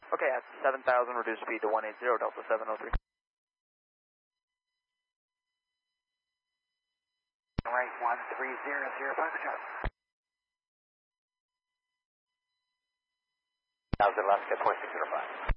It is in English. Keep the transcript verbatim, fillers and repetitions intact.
Okay, at seven thousand, reduce speed to one eighty, Delta seven oh three. Right, one three zero zero five, John. Thousand Alaska, twenty-six zero five.